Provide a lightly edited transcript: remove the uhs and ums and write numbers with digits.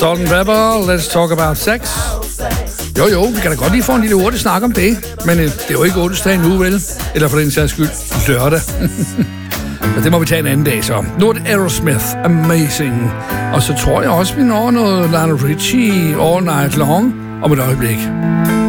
Salt and Pepper, Let's Talk About Sex. Jo, vi kan da godt lige få en lille hurtig snak om det, men det er jo ikke onsdag nu, vel? Eller for den sags skyld, lørdag. Men det må vi tage en anden dag så. Nu er det Aerosmith, Amazing. Og så tror jeg også, vi når noget Lionel Richie All Night Long om et øjeblik.